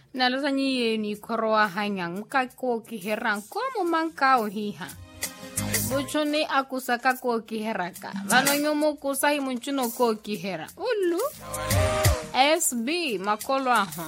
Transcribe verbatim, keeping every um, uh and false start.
Nalazanyi ni koroa hanyang kako kiherang ko mo mangkao hiha. Buchoni akusaka ko kiheraka. Vanonyo mo kusahi munchuno ko kihera. Ulu. S B makolo ahon.